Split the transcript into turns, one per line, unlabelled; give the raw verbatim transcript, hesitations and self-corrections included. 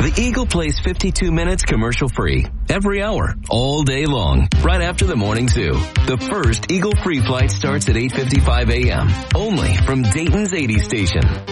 The Eagle plays fifty-two minutes commercial-free every hour, all day long, right after the morning zoo. The first Eagle free flight starts at eight fifty-five a.m. only from Dayton's eighty station.